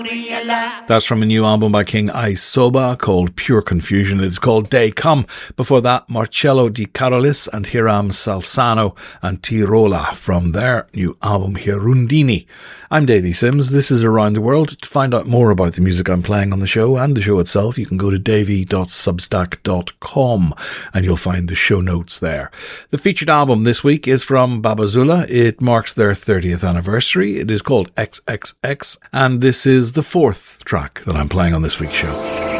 That's from a new album by King Isoba called Pure Confusion. It's called Day Come. Before that, Marcello Di Carolis and Hiram Salsano and Tirola from their new album Hirundini. I'm Davey Sims. This is Around the World. To find out more about the music I'm playing on the show and the show itself, you can go to davey.substack.com and you'll find the show notes there. The featured album this week is from Babazula. It marks their 30th anniversary. It is called XXX, and this is the fourth track that I'm playing on this week's show.